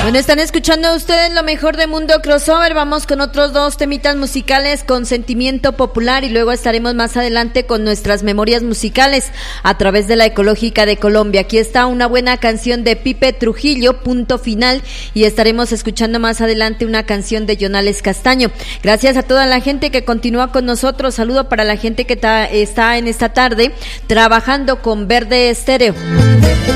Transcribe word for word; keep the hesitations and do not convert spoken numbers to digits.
Bueno, están escuchando ustedes lo mejor de Mundo Crossover. Vamos con otros dos temitas musicales con sentimiento popular y luego estaremos más adelante con nuestras memorias musicales a través de la Ecológica de Colombia. Aquí está una buena canción de Pipe Trujillo, Punto Final, y estaremos escuchando más adelante una canción de Jonales Castaño. Gracias a toda la gente que continúa con nosotros. Saludo para la gente que ta, está en esta tarde trabajando con Verde Estéreo.